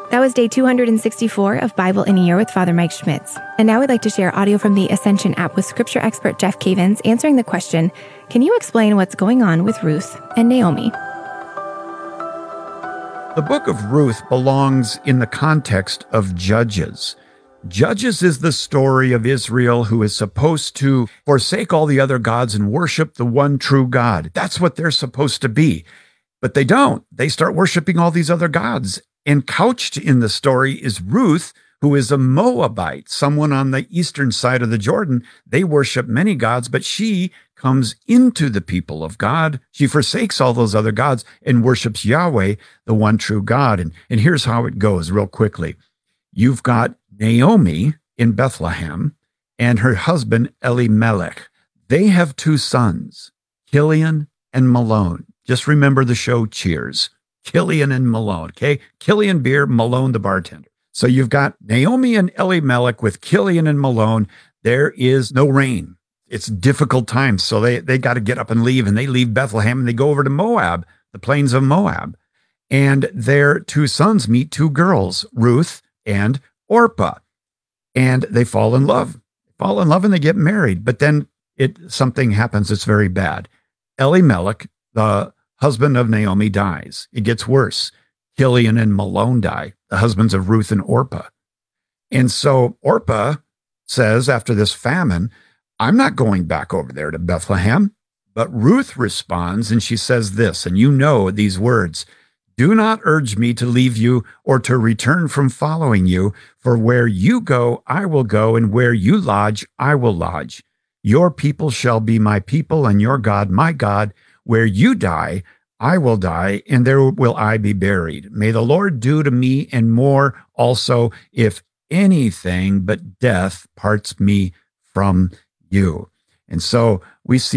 That was day 264 of Bible in a Year with Father Mike Schmitz. And now we'd like to share audio from the Ascension app with scripture expert Jeff Cavins answering the question, can you explain what's going on with Ruth and Naomi? The book of Ruth belongs in the context of Judges. Judges is the story of Israel who is supposed to forsake all the other gods and worship the one true God. That's what they're supposed to be. But they don't. They start worshiping all these other gods. And couched in the story is Ruth, who is a Moabite, someone on the eastern side of the Jordan. They worship many gods, but she comes into the people of God. She forsakes all those other gods and worships Yahweh, the one true God. And here's how it goes real quickly. You've got Naomi in Bethlehem and her husband Elimelech. They have two sons, Chilion and Malone. Just remember the show Cheers. Chilion and Malone, okay? Chilion beer, Malone the bartender. So you've got Naomi and Elimelech with Chilion and Malone. There is no rain. It's difficult times. So they got to get up and leave, and they leave Bethlehem and they go over to Moab, the plains of Moab. And their two sons meet two girls, Ruth and Orpah. And they fall in love. And they get married. But then something happens that's very bad. Elimelech, the husband of Naomi, dies. It gets worse. Chilion and Malone die, the husbands of Ruth and Orpah. And so Orpah says, after this famine, I'm not going back over there to Bethlehem. But Ruth responds, and she says this, and you know these words, do not urge me to leave you or to return from following you, for where you go, I will go, and where you lodge, I will lodge. Your people shall be my people, and your God, my God. Where you die, I will die, and there will I be buried. May the Lord do to me and more also, if anything but death parts me from you. And so we see